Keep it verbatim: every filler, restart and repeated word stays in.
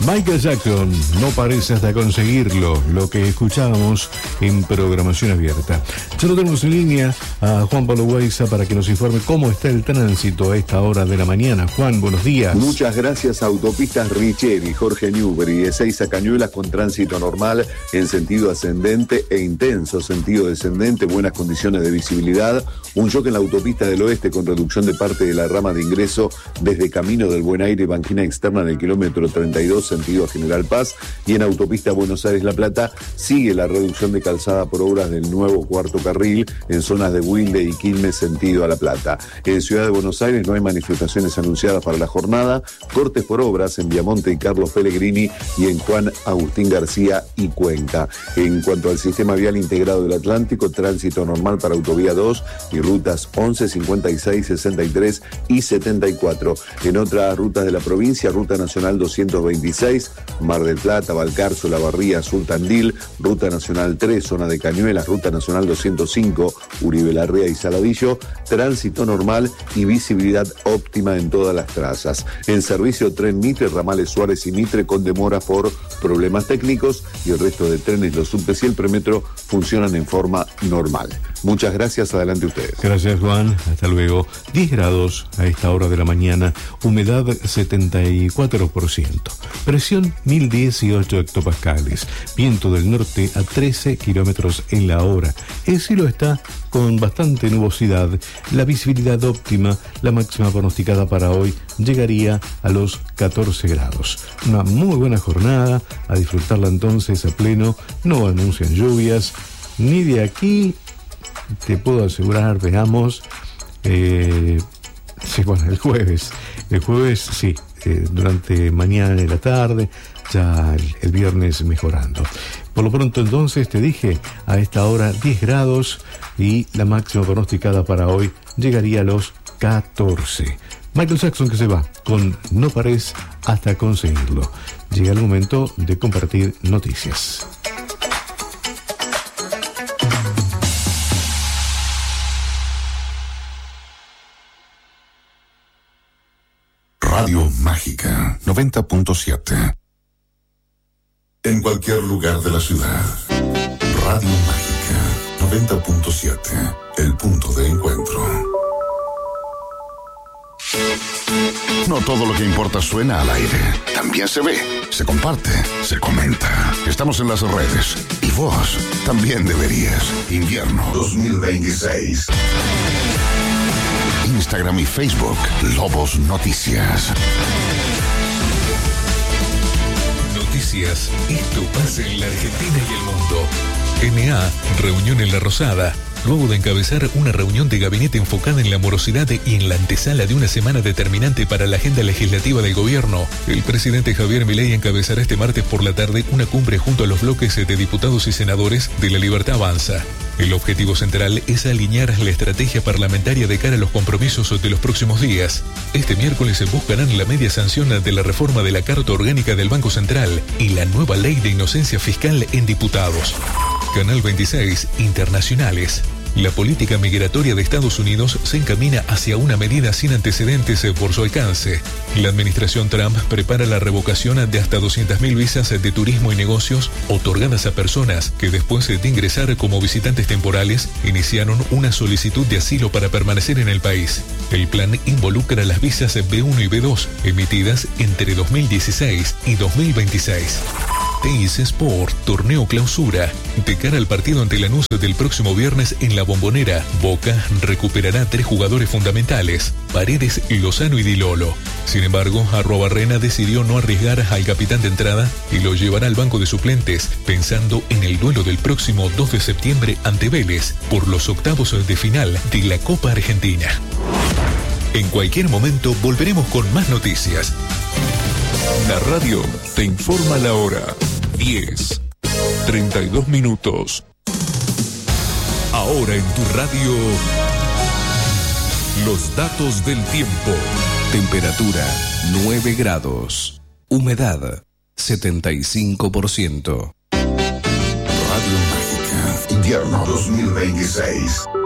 Michael Jackson, no parece hasta conseguirlo, lo que escuchábamos en programación abierta. Ya lo tenemos en línea a Juan Pablo Guaiza para que nos informe cómo está el tránsito a esta hora de la mañana. Juan, buenos días. Muchas gracias. Autopistas Richeri, Jorge Newbery, de Ezeiza Cañuelas con tránsito normal en sentido ascendente e intenso sentido descendente, buenas condiciones de visibilidad. Un choque en la autopista del oeste con reducción de parte de la rama de ingreso desde Camino del Buen Aire, banquina externa en el kilómetro treinta y dos, sentido a General Paz. Y en autopista Buenos Aires-La Plata sigue la reducción de calzada por obras del nuevo cuarto carril en zonas de Wilde y Quilmes, sentido a La Plata. En Ciudad de Buenos Aires no hay manifestaciones anunciadas para la jornada. Cortes por obras en Viamonte y Carlos Pellegrini y en Juan Agustín García y Cuenca. En cuanto al sistema vial integrado del Atlántico, tránsito normal para Autovía dos y rutas once, cincuenta y seis, sesenta y tres y setenta y cuatro. En otras rutas de la provincia, Ruta Nacional doscientos veintiséis, Mar del Plata, Balcarce, La Barría, Sur Tandil, Ruta Nacional tres, zona de Cañuelas, Ruta Nacional doscientos cinco, Uribe Larrea y Saladillo, tránsito normal y visibilidad óptima en todas las trazas. En servicio tren Mitre, ramales Suárez y Mitre con demora por problemas técnicos, y el resto de trenes, los subtes y el premetro funcionan en forma normal. Muchas gracias, adelante ustedes. Gracias, Juan, hasta luego. diez grados a esta hora de la mañana, humedad setenta y cuatro por ciento, presión mil dieciocho hectopascales, viento del norte a trece kilómetros en la hora. El cielo está con bastante nubosidad, la visibilidad óptima, la máxima pronosticada para hoy llegaría a los catorce grados. Una muy buena jornada, a disfrutarla entonces a pleno. No anuncian lluvias, ni de aquí, te puedo asegurar, veamos, eh, sí, bueno, el jueves, el jueves sí, eh, durante mañana y la tarde, ya el, el viernes mejorando. Por lo pronto entonces te dije, a esta hora diez grados y la máxima pronosticada para hoy llegaría a los catorce. Michael Jackson que se va con No pares hasta conseguirlo. Llega el momento de compartir noticias. Radio Mágica noventa punto siete. En cualquier lugar de la ciudad. Radio Mágica noventa punto siete. El punto de encuentro. No todo lo que importa suena al aire. También se ve, se comparte, se comenta. Estamos en las redes. Y vos también deberías. Invierno dos mil veintiséis. Instagram y Facebook, Lobos Noticias. Noticias. Esto pasa en la Argentina y el mundo. N A, reunión en La Rosada. Luego de encabezar una reunión de gabinete enfocada en la morosidad y en la antesala de una semana determinante para la agenda legislativa del gobierno, el presidente Javier Milei encabezará este martes por la tarde una cumbre junto a los bloques de diputados y senadores de La Libertad Avanza. El objetivo central es alinear la estrategia parlamentaria de cara a los compromisos de los próximos días. Este miércoles se buscarán la media sanción de la reforma de la Carta Orgánica del Banco Central y la nueva ley de inocencia fiscal en diputados. Canal veintiséis, Internacionales. La política migratoria de Estados Unidos se encamina hacia una medida sin antecedentes por su alcance. La administración Trump prepara la revocación de hasta doscientas mil visas de turismo y negocios otorgadas a personas que después de ingresar como visitantes temporales iniciaron una solicitud de asilo para permanecer en el país. El plan involucra las visas B uno y B dos emitidas entre dos mil dieciséis y dos mil veintiséis. Teis Sport, torneo clausura. De cara al partido ante Lanús del próximo viernes en La Bombonera, Boca recuperará tres jugadores fundamentales, Paredes, Lozano y Di Lolo. Sin embargo, Arruabarrena decidió no arriesgar al capitán de entrada y lo llevará al banco de suplentes, pensando en el duelo del próximo dos de septiembre ante Vélez por los octavos de final de la Copa Argentina. En cualquier momento volveremos con más noticias. La radio te informa la hora. diez, treinta y dos minutos. Ahora en tu radio, los datos del tiempo. Temperatura nueve grados. Humedad setenta y cinco por ciento. Radio Mágica, invierno dos mil veintiséis.